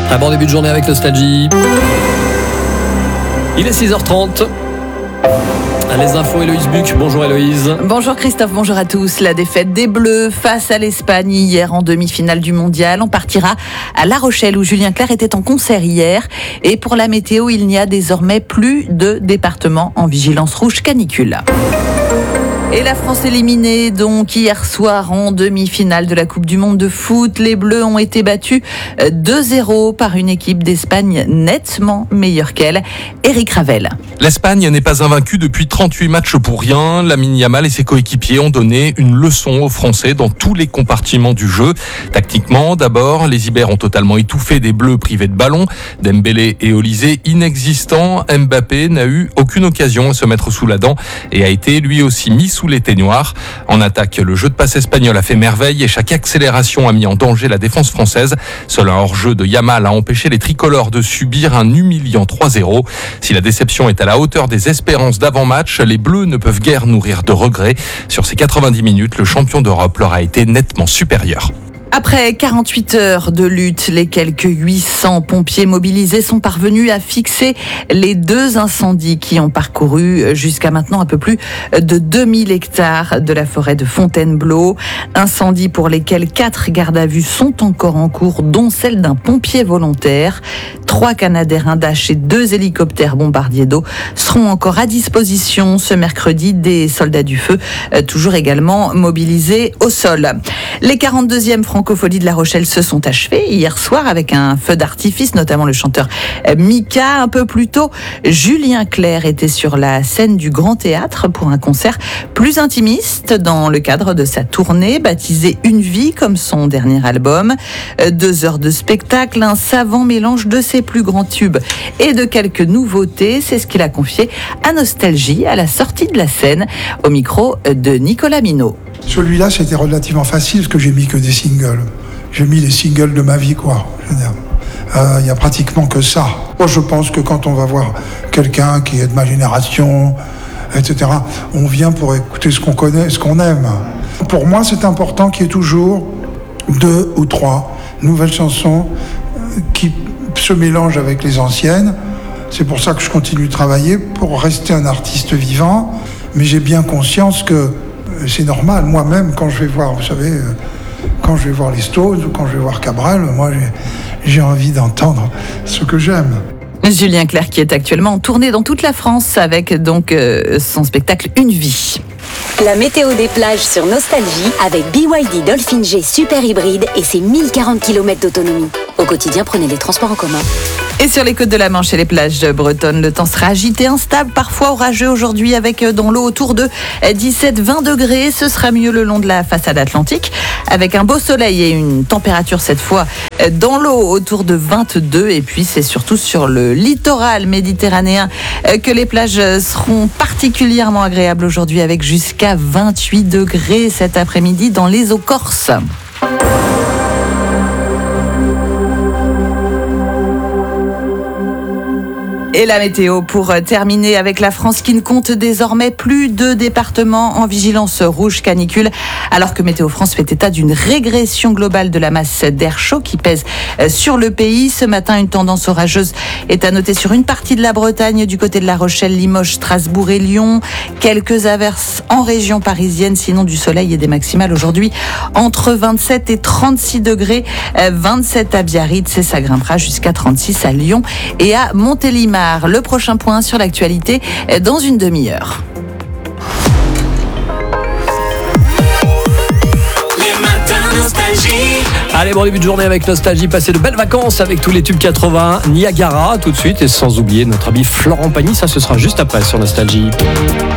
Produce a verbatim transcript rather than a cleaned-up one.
Un bon début de journée avec Nostalgie. Il est six heures trente. Les infos, Héloïse Buc. Bonjour Héloïse. Bonjour Christophe, bonjour à tous. La défaite des Bleus face à l'Espagne hier en demi-finale du Mondial. On partira à La Rochelle où Julien Clerc était en concert hier. Et pour la météo, il n'y a désormais plus de département en vigilance rouge canicule. Et la France éliminée donc hier soir en demi-finale de la Coupe du Monde de foot. Les Bleus ont été battus deux zéro par une équipe d'Espagne nettement meilleure qu'elle. Éric Ravel. L'Espagne n'est pas invaincue depuis trente-huit matchs pour rien. Lamine Yamal et ses coéquipiers ont donné une leçon aux Français dans tous les compartiments du jeu. Tactiquement, d'abord, les Ibères ont totalement étouffé des Bleus privés de ballon. Dembélé et Olysée inexistants. Mbappé n'a eu aucune occasion à se mettre sous la dent et a été lui aussi mis sous les ténoirs. En attaque, le jeu de passe espagnol a fait merveille et chaque accélération a mis en danger la défense française. Seul un hors-jeu de Yamal a empêché les tricolores de subir un humiliant trois zéro. Si la déception est à la hauteur des espérances d'avant-match, les Bleus ne peuvent guère nourrir de regrets. Sur ces quatre-vingt-dix minutes, le champion d'Europe leur a été nettement supérieur. Après quarante-huit heures de lutte, les quelques huit cents pompiers mobilisés sont parvenus à fixer les deux incendies qui ont parcouru jusqu'à maintenant un peu plus de deux mille hectares de la forêt de Fontainebleau. Incendies pour lesquels quatre gardes à vue sont encore en cours, dont celle d'un pompier volontaire. Trois Canadair Dash et deux hélicoptères bombardiers d'eau seront encore à disposition ce mercredi des soldats du feu, toujours également mobilisés au sol. Les quarante-deuxièmes Francopholies de La Rochelle se sont achevées hier soir avec un feu d'artifice, notamment le chanteur Mika. Un peu plus tôt, Julien Clerc était sur la scène du Grand Théâtre pour un concert plus intimiste dans le cadre de sa tournée baptisée Une vie comme son dernier album. Deux heures de spectacle, un savant mélange de ses plus grands tubes et de quelques nouveautés. C'est ce qu'il a confié à Nostalgie à la sortie de la scène au micro de Nicolas Minot. Celui-là, c'était relativement facile parce que j'ai mis que des singles. J'ai mis les singles de ma vie, quoi. Il euh, y a pratiquement que ça. Moi, je pense que quand on va voir quelqu'un qui est de ma génération, et cetera, on vient pour écouter ce qu'on connaît, ce qu'on aime. Pour moi, c'est important qu'il y ait toujours deux ou trois nouvelles chansons qui se mélangent avec les anciennes. C'est pour ça que je continue de travailler, pour rester un artiste vivant. Mais j'ai bien conscience que c'est normal. Moi-même, quand je vais voir, vous savez, quand je vais voir les Stones ou quand je vais voir Cabrel, moi, j'ai, j'ai envie d'entendre ce que j'aime. Julien Clerc qui est actuellement en tournée dans toute la France avec donc euh, son spectacle Une vie. La météo des plages sur Nostalgie avec B Y D Dolphin G Super Hybride et ses mille quarante kilomètres d'autonomie. Au quotidien, prenez les transports en commun. Et sur les côtes de la Manche et les plages bretonnes, le temps sera agité, instable, parfois orageux aujourd'hui avec dans l'eau autour de dix-sept à vingt degrés. Ce sera mieux le long de la façade atlantique avec un beau soleil et une température cette fois dans l'eau autour de vingt-deux. Et puis c'est surtout sur le littoral méditerranéen que les plages seront particulièrement agréables aujourd'hui avec jusqu'à vingt-huit degrés cet après-midi dans les eaux corses. Et la météo pour terminer avec la France qui ne compte désormais plus de départements en vigilance rouge canicule, alors que Météo France fait état d'une régression globale de la masse d'air chaud qui pèse sur le pays. Ce matin, une tendance orageuse est à noter sur une partie de la Bretagne, du côté de La Rochelle, Limoges, Strasbourg et Lyon. Quelques averses en région parisienne, sinon du soleil et des maximales aujourd'hui entre vingt-sept et trente-six degrés. vingt-sept à Biarritz et ça grimpera jusqu'à trente-six à Lyon et à Montélimar. Le prochain point sur l'actualité dans une demi-heure. Les matins Nostalgie. Allez, bon début de journée avec Nostalgie. Passez de belles vacances avec tous les tubes quatre-vingts. Niagara tout de suite et sans oublier notre ami Florent Pagny. Ça, ce sera juste après sur Nostalgie.